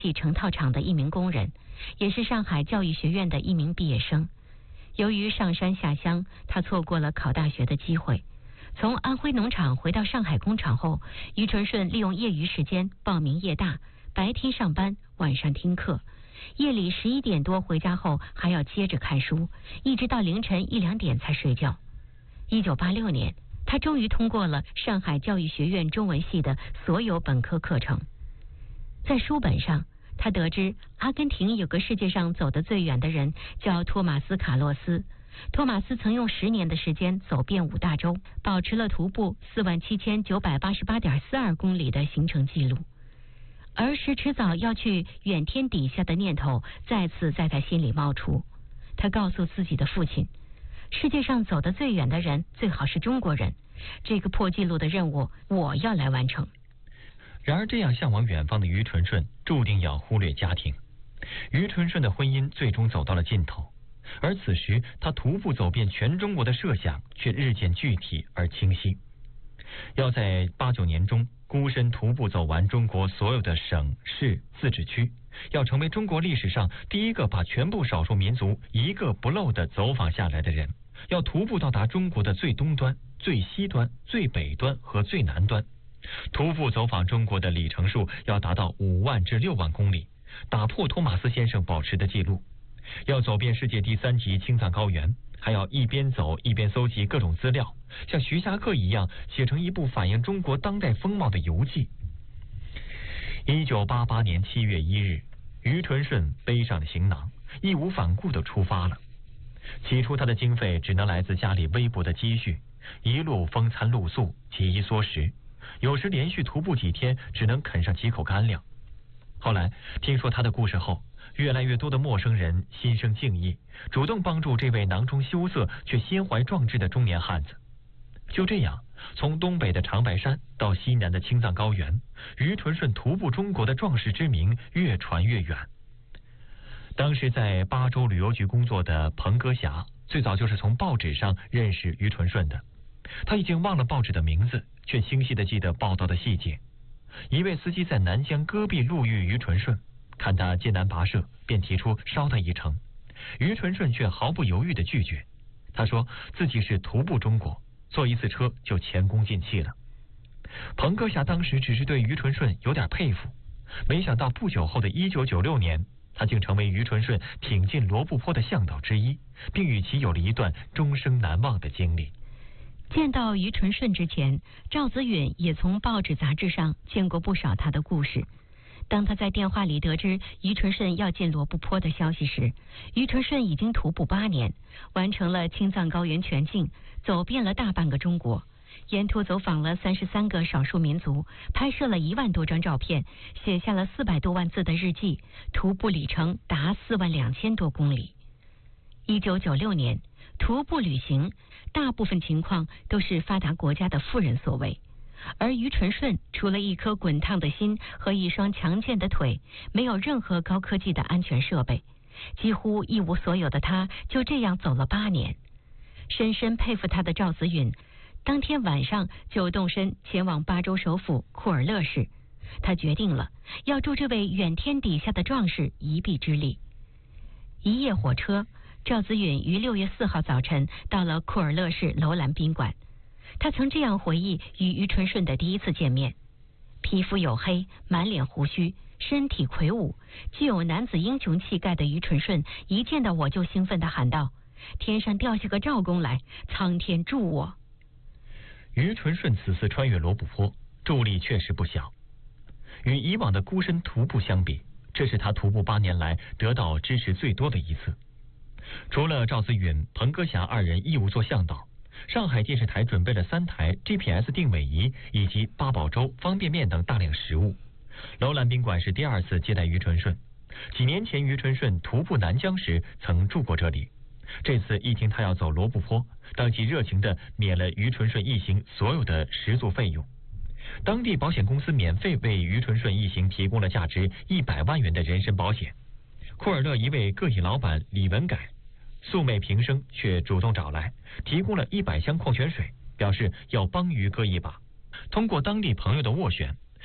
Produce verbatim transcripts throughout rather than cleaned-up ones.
系成套厂的一名工人，也是上海教育学院的一名毕业生。由于上山下乡，他错过了考大学的机会。从安徽农场回到上海工厂后，于纯顺利用业余时间报名夜大，白天上班，晚上听课。夜里十一点多回家后，还要接着看书，一直到凌晨一两点才睡觉。一九八六年，他终于通过了上海教育学院中文系的所有本科课程。在书本上，他得知阿根廷有个世界上走得最远的人叫托马斯·卡洛斯。托马斯曾用十年的时间走遍五大洲，保持了徒步四万七千九百八十八点四二公里的行程记录。儿时迟早要去远天底下的念头再次在他心里冒出。他告诉自己的父亲，世界上走得最远的人最好是中国人，这个破纪录的任务我要来完成。 然而这样向往远方的于纯顺注定要忽略家庭。于纯顺的婚姻最终走到了尽头，而此时他徒步走遍全中国的设想却日渐具体而清晰。要在八九年中孤身徒步走完中国所有的省市自治区，要成为中国历史上第一个把全部少数民族一个不漏地走访下来的人，要徒步到达中国的最东端、最西端、最北端和最南端。徒步走访中国的里程数要达到五万至六万公里，打破托马斯先生保持的记录。要走遍世界第三级青藏高原，还要一边走一边搜集各种资料，像徐霞客一样写成一部反映中国当代风貌的游记。一九八八年七月一日，于纯顺背上了行囊，义无反顾地出发了。起初他的经费只能来自家里微薄的积蓄，一路风餐露宿，节衣缩食，有时连续徒步几天只能啃上几口干粮。后来听说他的故事后，越来越多的陌生人心生敬意，主动帮助这位囊中羞涩却心怀壮志的中年汉子。就这样，从东北的长白山到西南的青藏高原，于纯顺徒步中国的壮士之名越传越远。当时在巴州旅游局工作的彭戈霞，最早就是从报纸上认识于纯顺的。他已经忘了报纸的名字，却清晰地记得报道的细节。一位司机在南疆戈壁路遇于纯顺，看他艰难跋涉，便提出捎他一程。于纯顺却毫不犹豫地拒绝，他说自己是徒步中国，坐一次车就前功尽弃了。彭戈霞当时只是对于纯顺有点佩服，没想到不久后的一九九六年，他竟成为于纯顺挺进罗布泊的向导之一，并与其有了一段终生难忘的经历。 见到于纯顺之前，赵子允也从报纸杂志上见过不少他的故事。当他在电话里得知于纯顺要进罗布泊的消息时，于纯顺已经徒步八年，完成了青藏高原全境，走遍了大半个中国，沿途走访了三十三个少数民族，拍摄了一万多张照片，写下了四百多万字的日记，徒步里程达四万两千多公里。一九九六年，徒步旅行大部分情况都是发达国家的富人所为，而于纯顺除了一颗滚烫的心和一双强健的腿，没有任何高科技的安全设备，几乎一无所有的他就这样走了八年。深深佩服他的赵子允当天晚上就动身前往巴州首府库尔勒市，他决定了要助这位远天底下的壮士一臂之力。一夜火车，赵子允于六月四号早晨到了库尔勒市楼兰宾馆。他曾这样回忆与于纯顺的第一次见面：皮肤黝黑，满脸胡须，身体魁梧，具有男子英雄气概的于纯顺一见到我就兴奋地喊道：天上掉下个赵公来，苍天助我！ 于纯顺此次穿越罗布泊，助力确实不小。与以往的孤身徒步相比，这是他徒步八年来得到支持最多的一次。除了赵子允、彭戈霞二人义务做向导，上海电视台准备了三台 G P S 定位仪以及八宝粥、方便面等大量食物。楼兰宾馆是第二次接待于纯顺，几年前于纯顺徒步南疆时曾住过这里。这次一听他要走罗布泊，当即热情地免了于纯顺一行所有的食宿费用。当地保险公司免费为于纯顺一行提供了价值一百万元的人身保险。库尔勒一位个体老板李文改素昧平生，却主动找来，提供了一百箱矿泉水，表示要帮于哥一把。通过当地朋友的斡旋，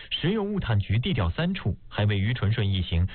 石油物产局地调三处还为于纯顺一行